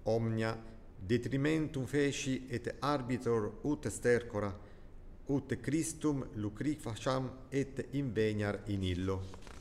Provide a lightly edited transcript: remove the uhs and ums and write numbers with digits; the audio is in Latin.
omnia detrimentum feci et arbitor ut stercora, ut Christum lucrifacam et inveniar in illo.